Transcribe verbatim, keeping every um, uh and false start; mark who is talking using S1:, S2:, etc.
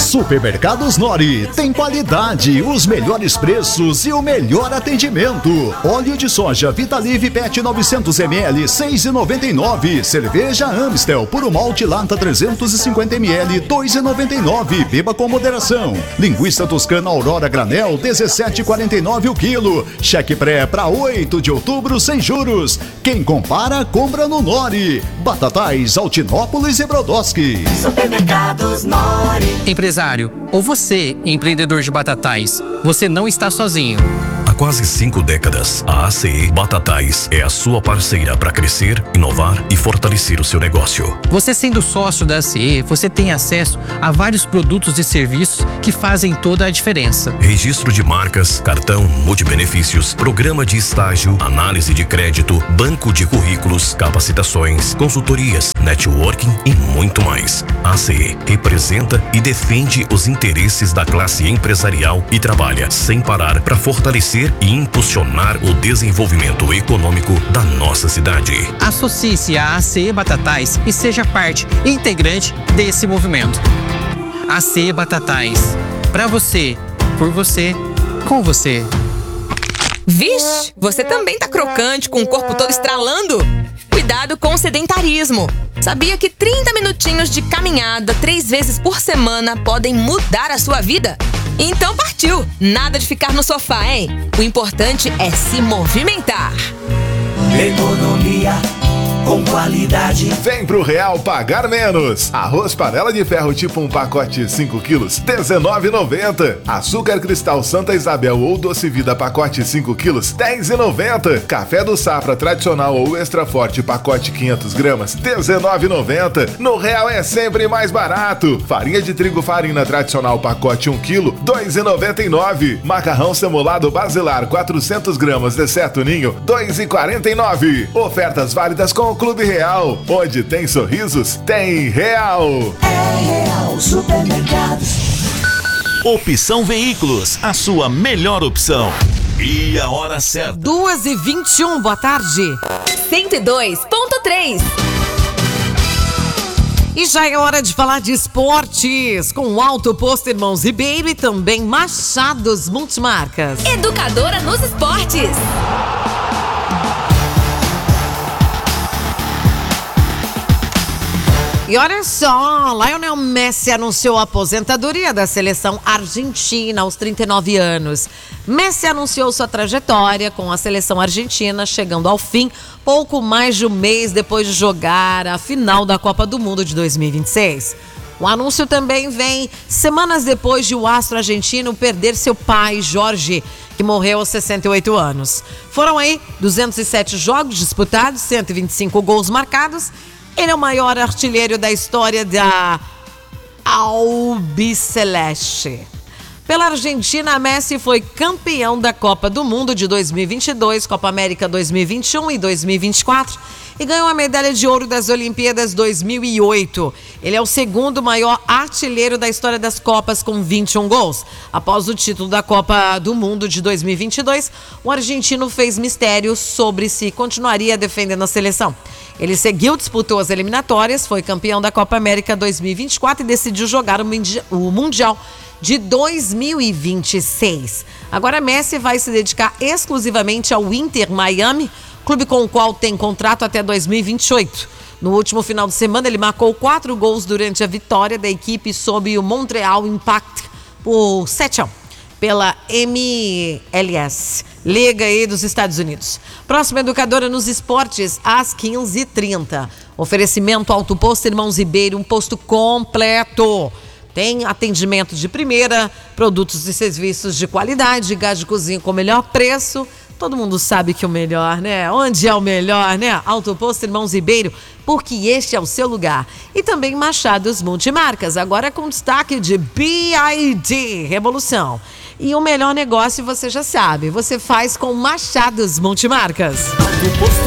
S1: Supermercados Nori tem qualidade, os melhores preços e o melhor atendimento. Óleo de soja Vitalive Pet novecentos mililitros, seis reais e noventa e nove centavos. Cerveja Amstel Puro Malte Lata trezentos e cinquenta mililitros, dois reais e noventa e nove centavos. Beba com moderação. Linguiça Toscana Aurora Granel, dezessete reais e quarenta e nove centavos o quilo. Cheque pré para oito de outubro sem juros. Quem compara, compra no Nori. Batatais, Altinópolis e Brodowski.
S2: Supermercados Nori.
S3: Empresário, ou você, empreendedor de batatais, você não está sozinho.
S4: Há quase cinco décadas, a A C E Batatais é a sua parceira para crescer, inovar e fortalecer o seu negócio.
S3: Você sendo sócio da A C E, você tem acesso a vários produtos e serviços que fazem toda a diferença.
S4: Registro de marcas, cartão multibenefícios, programa de estágio, análise de crédito, banco de currículos, capacitações, consultorias, networking e muito mais. A A C E representa e defende os interesses da classe empresarial e trabalha sem parar para fortalecer e impulsionar o desenvolvimento econômico da nossa cidade.
S3: Associe-se à A C E Batatais e seja parte integrante desse movimento. A C E Batatais. Pra você, por você, com você.
S5: Vixe, você também tá crocante, com o corpo todo estralando? Cuidado com o sedentarismo. Sabia que trinta minutinhos de caminhada três vezes por semana podem mudar a sua vida? Então partiu! Nada de ficar no sofá, hein? O importante é se movimentar.
S2: Economia com qualidade.
S6: Vem pro Real pagar menos. Arroz panela de ferro tipo um pacote cinco quilos, dezenove reais e noventa centavos. Açúcar cristal Santa Isabel ou doce vida pacote cinco quilos, dez reais e noventa centavos. Café do Safra tradicional ou extra forte pacote quinhentas gramas, dezenove reais e noventa centavos. No Real é sempre mais barato. Farinha de trigo farina tradicional pacote um quilo, dois reais e noventa e nove centavos. Macarrão semolado basilar quatrocentas gramas exceto ninho, dois reais e quarenta e nove centavos. Ofertas válidas com o Clube Real. Onde tem sorrisos, tem Real.
S2: É Real Supermercados.
S7: Opção Veículos, a sua melhor opção. E a hora certa.
S8: duas e vinte e um, boa tarde.
S5: cento e dois ponto três.
S8: E já é hora de falar de esportes, com o Auto Posto Irmãos Ribeiro e também Machados Multimarcas.
S5: Educadora nos esportes.
S8: E olha só, Lionel Messi anunciou a aposentadoria da seleção argentina aos trinta e nove anos. Messi anunciou sua trajetória com a seleção argentina, chegando ao fim pouco mais de um mês depois de jogar a final da Copa do Mundo de dois mil e vinte e seis. O anúncio também vem semanas depois de o astro argentino perder seu pai, Jorge, que morreu aos sessenta e oito anos. Foram aí duzentos e sete jogos disputados, cento e vinte e cinco gols marcados. Ele é o maior artilheiro da história da Albiceleste. Pela Argentina, Messi foi campeão da Copa do Mundo de dois mil e vinte e dois, Copa América dois mil e vinte e um e dois mil e vinte e quatro e ganhou a medalha de ouro das Olimpíadas dois mil e oito. Ele é o segundo maior artilheiro da história das Copas com vinte e um gols. Após o título da Copa do Mundo de dois mil e vinte e dois, o argentino fez mistério sobre se continuaria defendendo a seleção. Ele seguiu, disputou as eliminatórias, foi campeão da Copa América dois mil e vinte e quatro e decidiu jogar o Mundial de dois mil e vinte e seis. Agora Messi vai se dedicar exclusivamente ao Inter Miami, clube com o qual tem contrato até dois mil e vinte e oito. No último final de semana, ele marcou quatro gols durante a vitória da equipe sobre o Montreal Impact por sete a um. Pela M L S, Liga aí dos Estados Unidos. Próxima educadora nos esportes, às quinze e trinta. Oferecimento Auto Posto Irmãos Ribeiro, um posto completo. Tem atendimento de primeira, produtos e serviços de qualidade, gás de cozinha com o melhor preço. Todo mundo sabe que o melhor, né? Onde é o melhor, né? Auto Posto Irmãos Ribeiro, porque este é o seu lugar. E também Machados Multimarcas, agora com destaque de B I D, Revolução. E o melhor negócio você já sabe, você faz com Machados Multimarcas.
S2: Auto Posto